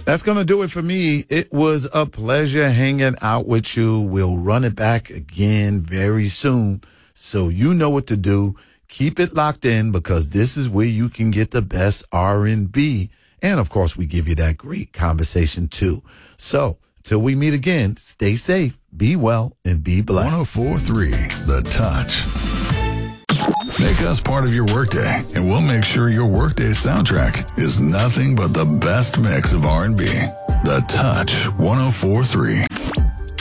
That's going to do it for me. It was a pleasure hanging out with you. We'll run it back again very soon. So you know what to do. Keep it locked in because this is where you can get the best R&B. And, of course, we give you that great conversation, too. So till we meet again, stay safe, be well, and be blessed. 104.3 The Touch. Make us part of your workday, and we'll make sure your workday soundtrack is nothing but the best mix of R&B. The Touch 104.3.